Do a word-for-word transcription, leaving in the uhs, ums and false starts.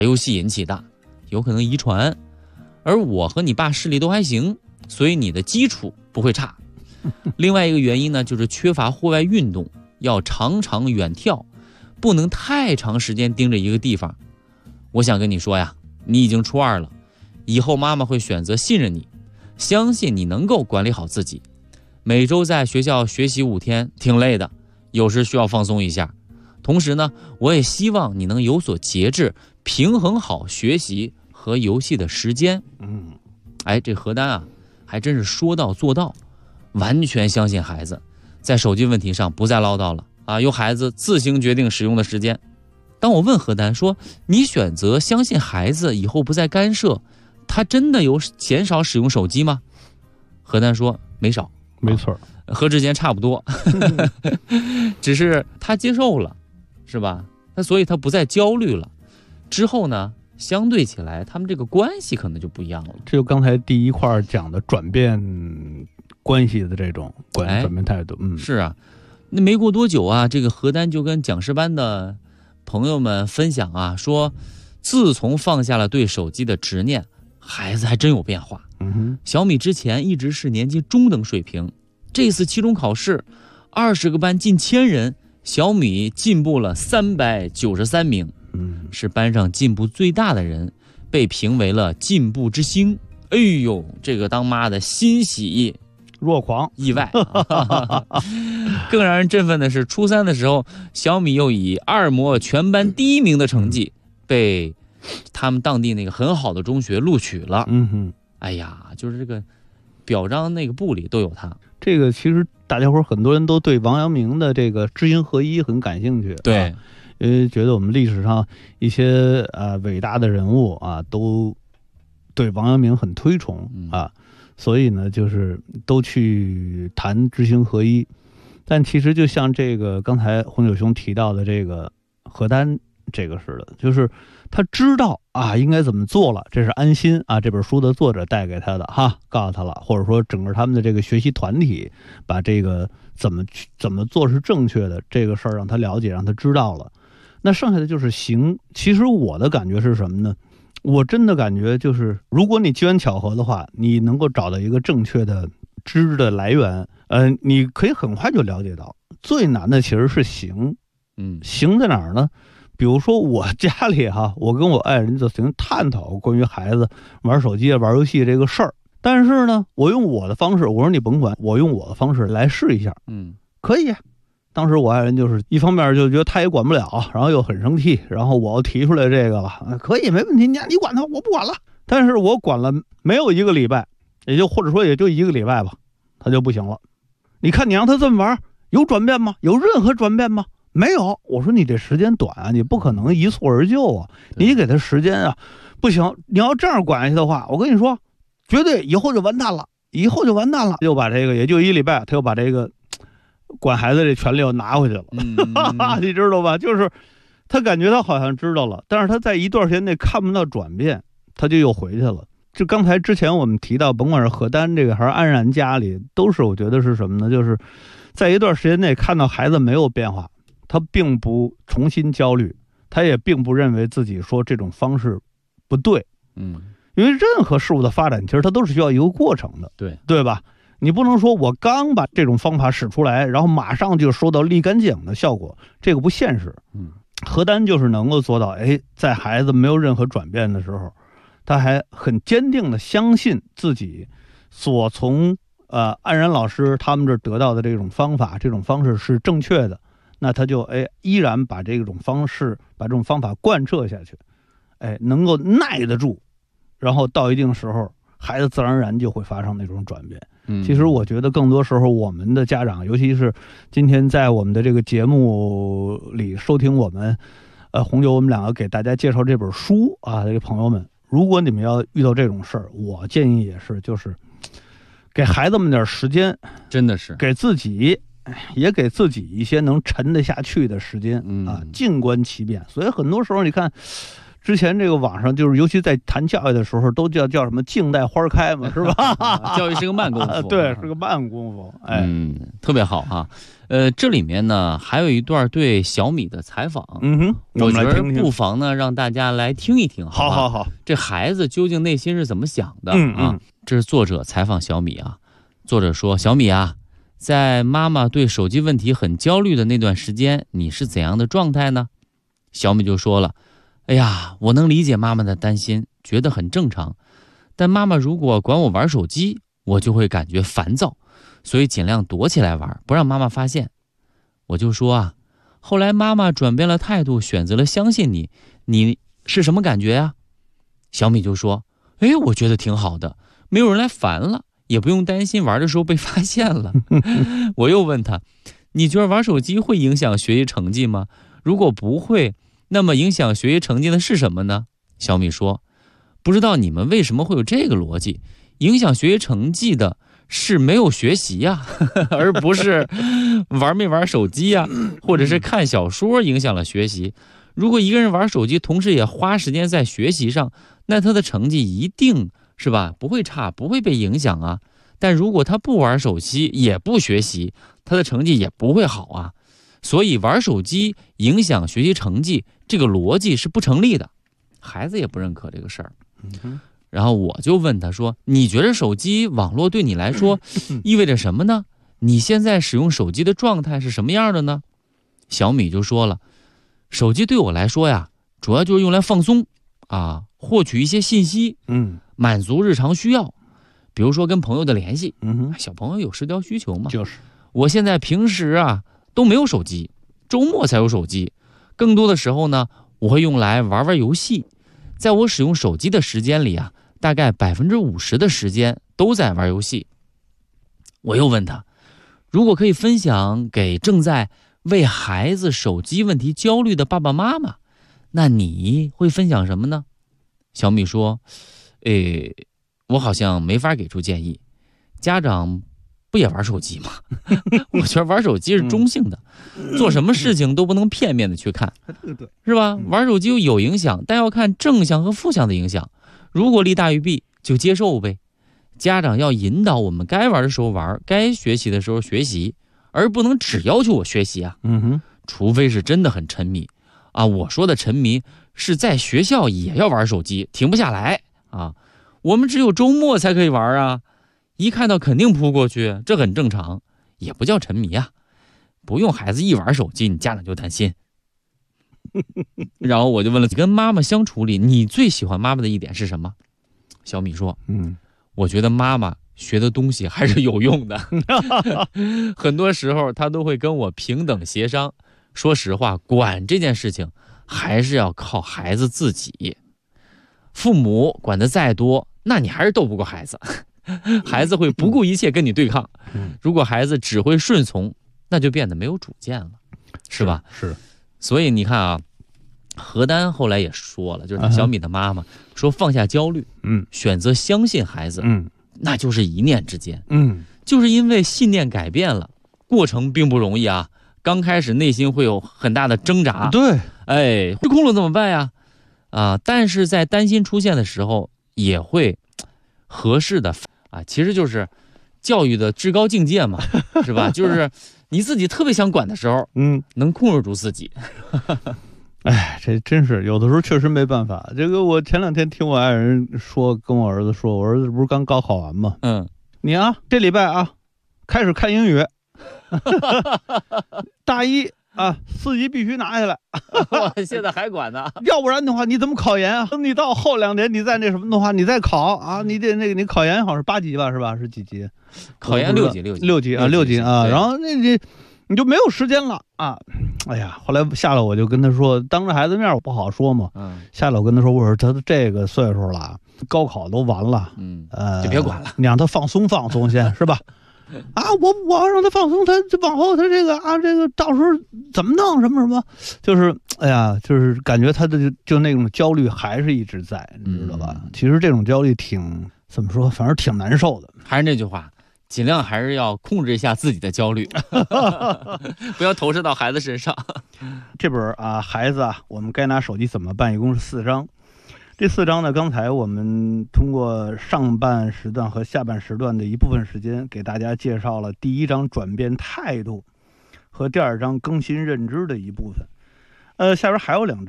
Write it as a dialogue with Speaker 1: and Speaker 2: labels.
Speaker 1: 游戏引起的，有可能遗传。而我和你爸视力都还行，所以你的基础不会差。另外一个原因呢，就是缺乏户外运动，要常常远眺，不能太长时间盯着一个地方。我想跟你说呀，你已经初二了，以后妈妈会选择信任你，相信你能够管理好自己。每周在学校学习五天，挺累的，有时需要放松一下。同时呢，我也希望你能有所节制，平衡好学习和游戏的时间。
Speaker 2: 嗯，
Speaker 1: 哎，这何丹啊，还真是说到做到，完全相信孩子，在手机问题上不再唠叨了啊，由孩子自行决定使用的时间。当我问何丹说，你选择相信孩子以后不再干涉，他真的有减少使用手机吗？何丹说没少，
Speaker 2: 没错，
Speaker 1: 啊、和之前差不多，只是他接受了，是吧？那所以他不再焦虑了。之后呢，相对起来，他们这个关系可能就不一样了。
Speaker 2: 这就刚才第一块讲的转变关系的这种关
Speaker 1: 哎、
Speaker 2: 转变态度。嗯，
Speaker 1: 是啊，那没过多久啊，这个何丹就跟讲师班的朋友们分享啊，说自从放下了对手机的执念，孩子还真有变化。
Speaker 2: 嗯哼，
Speaker 1: 小米之前一直是年级中等水平，这次期中考试，二十个班近千人，小米进步了三百九十三名，
Speaker 2: 嗯，
Speaker 1: 是班上进步最大的人，被评为了进步之星。哎呦，这个当妈的欣喜
Speaker 2: 若狂
Speaker 1: 意外。更让人振奋的是，初三的时候，小米又以二模全班第一名的成绩被他们当地那个很好的中学录取了。
Speaker 2: 嗯哼，
Speaker 1: 哎呀，就是这个表彰那个部里都有他。
Speaker 2: 这个其实大家伙很多人都对王阳明的这个知行合一很感兴趣。
Speaker 1: 对，
Speaker 2: 啊，因为觉得我们历史上一些呃伟大的人物啊，都对王阳明很推崇啊，嗯、所以呢，就是都去谈知行合一。但其实就像这个刚才洪九兄提到的这个何丹这个似的，就是他知道啊应该怎么做了，这是安心啊这本书的作者带给他的哈，告诉他了，或者说整个他们的这个学习团体把这个怎么怎么做是正确的这个事儿让他了解，让他知道了。那剩下的就是行。其实我的感觉是什么呢？我真的感觉就是，如果你机缘巧合的话，你能够找到一个正确的知识的来源，呃，你可以很快就了解到。最难的其实是行，
Speaker 1: 嗯，
Speaker 2: 行在哪儿呢？比如说我家里哈，我跟我爱人就曾经探讨关于孩子玩手机、玩游戏这个事儿。但是呢，我用我的方式，我说你甭管，我用我的方式来试一下，
Speaker 1: 嗯，
Speaker 2: 可以。当时我爱人就是一方面就觉得他也管不了，然后又很生气，然后我又提出来这个了，可以没问题，你你管他，我不管了。但是我管了没有一个礼拜，也就或者说也就一个礼拜吧，他就不行了。你看你让他这么玩，有转变吗？有任何转变吗？没有。我说你这时间短啊，你不可能一蹴而就啊，你给他时间啊，不行。你要这样管下去的话，我跟你说，绝对以后就完蛋了，以后就完蛋了。又把这个也就一礼拜，他又把这个管孩子这权利又拿回去了，嗯嗯你知道吧？就是他感觉他好像知道了，但是他在一段时间内看不到转变，他就又回去了。就刚才之前我们提到，甭管是何丹这个还是安然家里，都是我觉得是什么呢？就是在一段时间内看到孩子没有变化，他并不重新焦虑，他也并不认为自己说这种方式不对，
Speaker 1: 嗯，
Speaker 2: 因为任何事物的发展其实它都是需要一个过程的，
Speaker 1: 对
Speaker 2: 对吧？你不能说我刚把这种方法使出来，然后马上就收到立竿见影的效果，这个不现实。
Speaker 1: 嗯，
Speaker 2: 何丹就是能够做到，哎，在孩子没有任何转变的时候，他还很坚定的相信自己所从呃安然老师他们这得到的这种方法，这种方式是正确的，那他就哎依然把这种方式把这种方法贯彻下去，哎，能够耐得住，然后到一定时候，孩子自然而然就会发生那种转变。
Speaker 1: 嗯，
Speaker 2: 其实我觉得更多时候我们的家长，尤其是今天在我们的这个节目里收听我们呃红酒我们两个给大家介绍这本书啊，这个朋友们，如果你们要遇到这种事儿，我建议也是就是给孩子们点时间，
Speaker 1: 真的是
Speaker 2: 给自己也给自己一些能沉得下去的时间、
Speaker 1: 嗯、
Speaker 2: 啊，静观其变。所以很多时候你看之前这个网上就是，尤其在谈教育的时候，都叫叫什么静待花开嘛，是吧？
Speaker 1: 教育是个慢功夫，
Speaker 2: 对，是个慢功夫。哎，
Speaker 1: 嗯，特别好哈。呃，这里面呢还有一段对小米的采访，
Speaker 2: 嗯哼，
Speaker 1: 我觉得不妨呢让大家来听一听，
Speaker 2: 好好好，
Speaker 1: 这孩子究竟内心是怎么想的、
Speaker 2: 嗯
Speaker 1: 啊？这是作者采访小米啊，作者说：“小米啊，在妈妈对手机问题很焦虑的那段时间，你是怎样的状态呢？”小米就说了。哎呀，我能理解妈妈的担心，觉得很正常。但妈妈如果管我玩手机，我就会感觉烦躁，所以尽量躲起来玩，不让妈妈发现。我就说啊，后来妈妈转变了态度，选择了相信你，你是什么感觉呀？小米就说：“哎，我觉得挺好的，没有人来烦了，也不用担心玩的时候被发现了。”我又问他：“你觉得玩手机会影响学习成绩吗？如果不会，那么影响学习成绩的是什么呢？”小米说：“不知道你们为什么会有这个逻辑，影响学习成绩的是没有学习呀、啊，而不是玩没玩手机呀、啊，或者是看小说影响了学习。如果一个人玩手机，同时也花时间在学习上，那他的成绩一定是吧不会差，不会被影响啊。但如果他不玩手机，也不学习，他的成绩也不会好啊。所以玩手机影响学习成绩，这个逻辑是不成立的。”孩子也不认可这个事儿。然后我就问他说：“你觉得手机网络对你来说意味着什么呢？你现在使用手机的状态是什么样的呢？”小米就说了：“手机对我来说呀，主要就是用来放松啊，获取一些信息，
Speaker 2: 嗯，
Speaker 1: 满足日常需要，比如说跟朋友的联系。
Speaker 2: 嗯哼，
Speaker 1: 小朋友有社交需求嘛。
Speaker 2: 就是
Speaker 1: 我现在平时啊都没有手机，周末才有手机，更多的时候呢，我会用来玩玩游戏。在我使用手机的时间里啊，大概百分之五十的时间都在玩游戏。”我又问他，如果可以分享给正在为孩子手机问题焦虑的爸爸妈妈，那你会分享什么呢？小米说：“诶，我好像没法给出建议，家长不也玩手机吗？我觉得玩手机是中性的，做什么事情都不能片面的去看，是吧？玩手机有影响，但要看正向和负向的影响。如果利大于弊，就接受呗。家长要引导我们该玩的时候玩，该学习的时候学习，而不能只要求我学习啊。
Speaker 2: 嗯哼，
Speaker 1: 除非是真的很沉迷啊。我说的沉迷是在学校也要玩手机，停不下来啊。我们只有周末才可以玩啊。一看到肯定扑过去，这很正常，也不叫沉迷啊。不用孩子一玩手机，你家长就担心。”然后我就问了，跟妈妈相处里，你最喜欢妈妈的一点是什么？小米说：“嗯，我觉得妈妈学的东西还是有用的。很多时候她都会跟我平等协商。说实话，管这件事情还是要靠孩子自己。父母管得再多，那你还是斗不过孩子。孩子会不顾一切跟你对抗。如果孩子只会顺从，那就变得没有主见了，是吧？
Speaker 2: 是。
Speaker 1: 所以你看啊，何丹后来也说了，就是小米的妈妈说，放下焦虑，嗯，选择相信孩子，嗯，那就是一念之间，嗯，就是因为信念改变了，过程并不容易啊。刚开始内心会有很大的挣扎，
Speaker 2: 对，
Speaker 1: 哎，失控了怎么办呀？啊，但是在担心出现的时候，也会合适的啊，其实就是教育的至高境界嘛，是吧？就是你自己特别想管的时候，嗯，能控制住自己。
Speaker 2: 哎，这真是有的时候确实没办法。这个我前两天听我爱人说，跟我儿子说，我儿子不是刚高考完吗？嗯，你啊，这礼拜啊，开始看英语，大一啊，四级必须拿下来。
Speaker 1: 我现在还管呢，
Speaker 2: 要不然的话你怎么考研啊？等你到后两年你再那什么的话，你再考啊，你得那个你考研好像是八级吧，是吧？是几级？
Speaker 1: 考研六级，六级，
Speaker 2: 六级啊，六级啊。然后那你你就没有时间了啊。哎呀，后来下来我就跟他说，当着孩子面我不好说嘛。嗯。下来我跟他说，我说他这个岁数了，高考都完了，嗯，呃，
Speaker 1: 就别管了，
Speaker 2: 你让他放松放松先，是吧？啊，我我让他放松，他往后他这个啊，这个到时候怎么弄什么什么，就是哎呀，就是感觉他的就就那种焦虑还是一直在，你知道吧？嗯、其实这种焦虑挺怎么说，反正挺难受的。
Speaker 1: 还是那句话， 尽量还是要控制一下自己的焦虑，不要投射到孩子身上。
Speaker 2: 这本啊，孩子啊，我们该拿手机怎么办？一共是四章。这四章呢，刚才我们通过上半时段和下半时段的一部分时间，给大家介绍了第一章转变态度和第二章更新认知的一部分。呃，下边还有两章。